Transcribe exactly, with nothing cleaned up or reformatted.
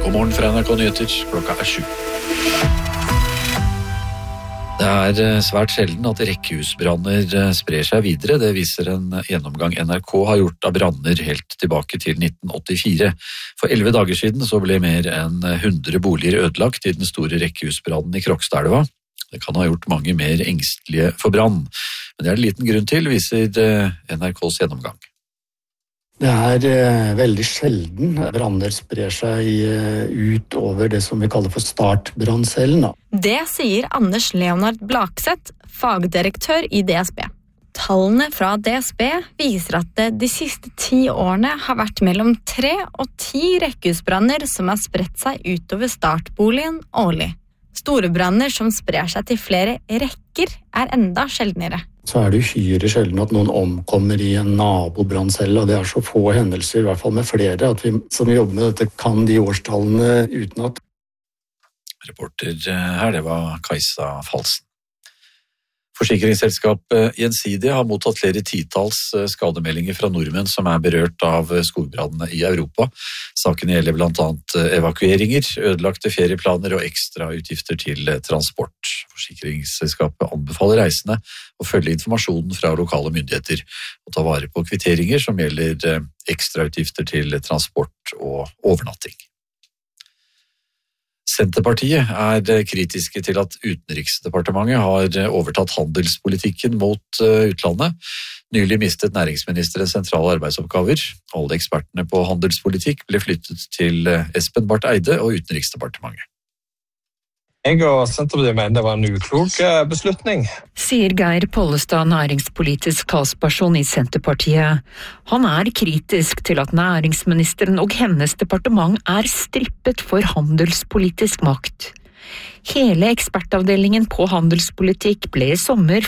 God morgen fra N R K Nyheter, klokka er sju. Det er svært sjelden at rekkehusbranner sprer seg videre. Det viser en gjennomgang N R K har gjort av branner helt tilbake til nitten åttifire. For elleve dager siden så ble mer enn hundre boliger ødelagt i den store rekkehusbrannen i Krokstadelva. Det kan ha gjort mange mer engstelige for brann. Men det er det liten grunn til, viser N R K's gjennomgang. Det er eh, veldig sjelden branner sprer seg eh, ut over det som vi kaller for startbranncellen. Det sier Anders Leonard Blakseth, fagdirektør i D S B. Tallene fra D S B viser at det de siste ti årene har vært mellom tre og ti rekkehusbranner som har spredt seg utover startboligen årlig. Store branner som sprer seg til flere rekker er enda sjeldnere. Så er det uhyre sjelden at noen omkommer i en nabobranncelle, og det er så få hendelser, i hvert fall med flere, at vi som jobber med dette kan de årstallene utenat. Reporter her, det var Kajsa Falsen. Forsikringsselskapet Gjensidige har mottatt flere titalls skademeldinger fra nordmenn som er berørt av skogbrannene i Europa. Saken gjelder blant annet evakueringer, ødelagte ferieplaner og ekstra utgifter til transport. Forsikringsselskapet anbefaler reisende å følge informasjonen fra lokale myndigheter og ta vare på kvitteringer som gjelder ekstra utgifter til transport og overnatting. Senterpartiet er kritiske til at Utenriksdepartementet har overtatt handelspolitikken mot utlandet. Nylig mistet næringsministeren sentrale arbeidsoppgaver. Alle ekspertene på handelspolitikk ble flyttet til Espen Barth Eide og Utenriksdepartementet. Jeg og Senterpartiet mener det var en uklok beslutning. Sier Geir Pollestad, næringspolitisk talsperson i Senterpartiet. Han er kritisk til at næringsministeren og hennes departement er strippet for handelspolitisk makt. Hele ekspertavdelingen på handelspolitikk ble i sommer